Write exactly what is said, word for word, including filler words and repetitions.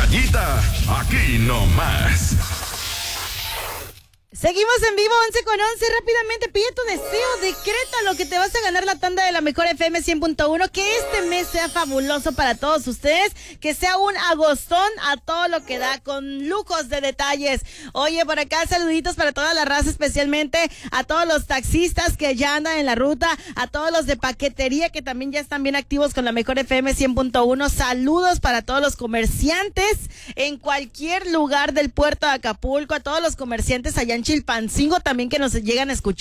rayita, aquí nomás. Seguimos en vivo, once con once. Rápidamente pide tu deseo, decreta lo que te vas a ganar la tanda de la mejor F M cien punto uno. Que este mes sea fabuloso para todos ustedes, que sea un agostón a todo lo que da, con lujos de detalles. Oye, por acá saluditos para toda la raza, especialmente a todos los taxistas que ya andan en la ruta, a todos los de paquetería que también ya están bien activos con la mejor F M cien punto uno. Saludos para todos los comerciantes en cualquier lugar del puerto de Acapulco, a todos los comerciantes allá en Chilpancingo también que nos llegan a escuchar.